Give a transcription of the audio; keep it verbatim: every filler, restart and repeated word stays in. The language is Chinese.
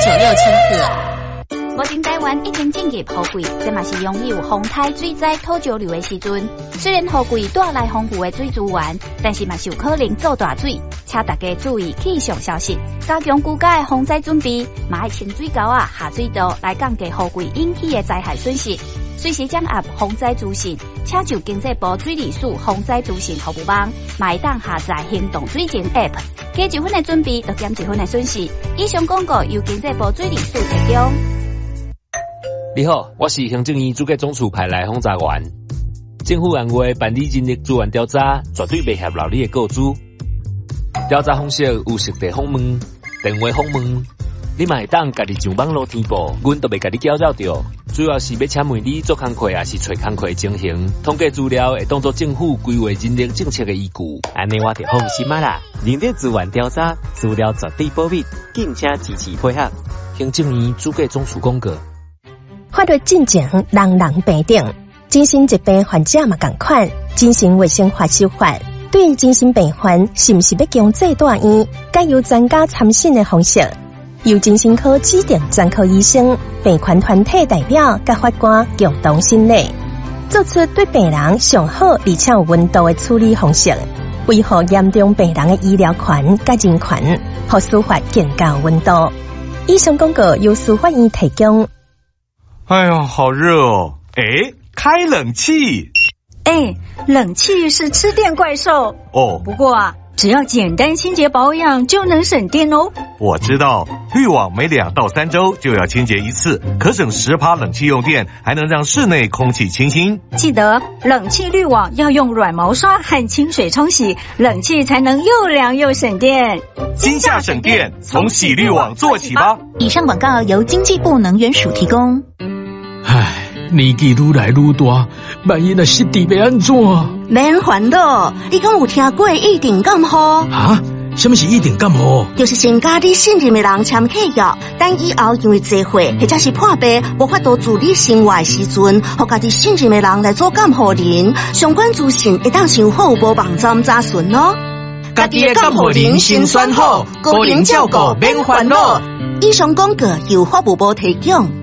九六千赫。 目前台湾已经进入雨季，这嘛是拥有风台、水灾、土石流的时阵。虽然雨季带来丰富的水资源，但是嘛是有可能造大水，请大家注意气象消息，加强居家的防灾准备，嘛要清水沟啊、下水道来降低雨季引起的灾害损失。随时掌握防灾资讯，请就经济部水利署防灾资讯服务网，嘛会当下载行动水情 App， 加一分的准备，就减一分的损失。以上广告由经济部水利署提供。 你好，我是行政院主计总处派来轰炸员。政府按月办理人力资源调查，绝对袂泄露你的个资。调查方式有实地访问、电话访问，你嘛会当家己上网络填报，阮都袂家己搅扰着。主要是要请媒体做工课，也是找工课情形，统计资料会当作政府规划人力政策的依据。 安尼我就放心啊啦！人力资源调查资料绝对保密，敬请支持配合。 行政院主计总处公告。 法律进前，人人平等。精神疾病患者嘛同款，精神卫生法修法对精神病患是毋是要强制住院，该由专家参审的方式，由精神科指定专科医生、病患团体代表甲法官共同审理，做出对病人上好而且有温度的处理方式，维护严重病人的医疗权甲人权，互司法更加有温度。以上广告由司法院提供。 哎呀，好热哦！哎，开冷气。 哎，冷气是吃电怪兽哦。 不过啊，只要简单清洁保养就能省电哦。 我知道，滤网每两到三周就要清洁一次，可省十趴冷气用电，还能让室内空气清新。 记得冷气滤网要用软毛刷和清水冲洗，冷气才能又凉又省电。 今夏省电，从洗滤网做起吧。 以上广告由经济部能源署提供。 唉，年纪愈来愈大，万一若失智要安怎？ 免烦恼，你敢有听过一定感冒？ 啊？什么是一定感冒？ 就是先甲你信任的人签契约，等以后因为坐会或者是破病无法度自理生活的时阵，互家己信任的人来做监护人，相关资讯会当上好无网站查询哦。 家己的监护人先选好，个人照顾免烦恼。 以上广告由法务部提供。